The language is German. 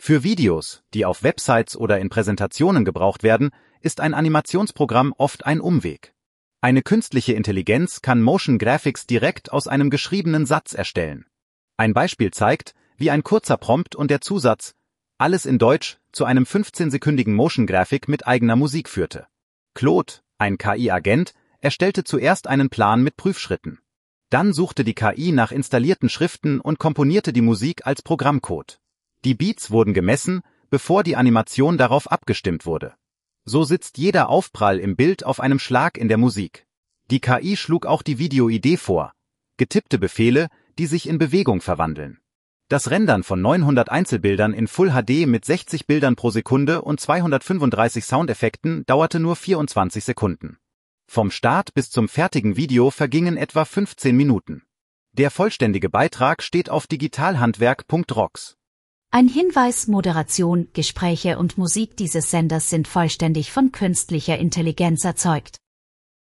Für Videos, die auf Websites oder in Präsentationen gebraucht werden, ist ein Animationsprogramm oft ein Umweg. Eine künstliche Intelligenz kann Motion Graphics direkt aus einem geschriebenen Satz erstellen. Ein Beispiel zeigt, wie ein kurzer Prompt und der Zusatz »Alles in Deutsch« zu einem 15-sekündigen Motion Graphic mit eigener Musik führte. Claude, ein KI-Agent, erstellte zuerst einen Plan mit Prüfschritten. Dann suchte die KI nach installierten Schriften und komponierte die Musik als Programmcode. Die Beats wurden gemessen, bevor die Animation darauf abgestimmt wurde. So sitzt jeder Aufprall im Bild auf einem Schlag in der Musik. Die KI schlug auch die Videoidee vor. Getippte Befehle, die sich in Bewegung verwandeln. Das Rendern von 900 Einzelbildern in Full HD mit 60 Bildern pro Sekunde und 235 Soundeffekten dauerte nur 24 Sekunden. Vom Start bis zum fertigen Video vergingen etwa 15 Minuten. Der vollständige Beitrag steht auf digitalhandwerk.rocks. Ein Hinweis: Moderation, Gespräche und Musik dieses Senders sind vollständig von künstlicher Intelligenz erzeugt.